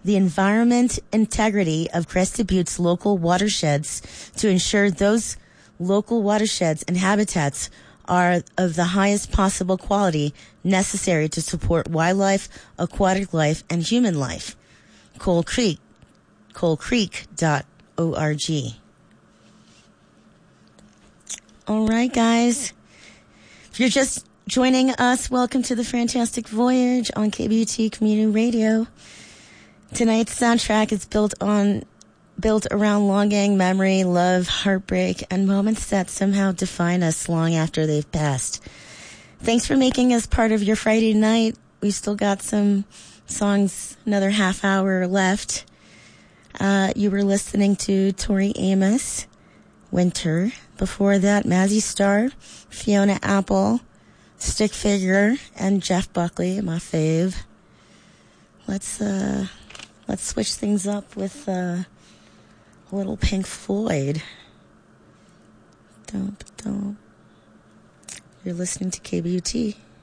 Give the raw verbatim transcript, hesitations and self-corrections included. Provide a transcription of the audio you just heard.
the environment integrity of Crested Butte's local watersheds to ensure those local watersheds and habitats are of the highest possible quality necessary to support wildlife, aquatic life, and human life. Coal Creek, coal creek dot org. All right, guys. If you're just joining us, welcome to the Fantastic Voyage on K B U T Community Radio. Tonight's soundtrack is built on, built around longing, memory, love, heartbreak, and moments that somehow define us long after they've passed. Thanks for making us part of your Friday night. We've still got some songs, another half hour left. Uh, you were listening to Tori Amos, Winter. Before that, Mazzy Star, Fiona Apple, Stick Figure, and Jeff Buckley, my fave. Let's uh, let's switch things up with uh, a little Pink Floyd. Don't don't. You're listening to K B U T.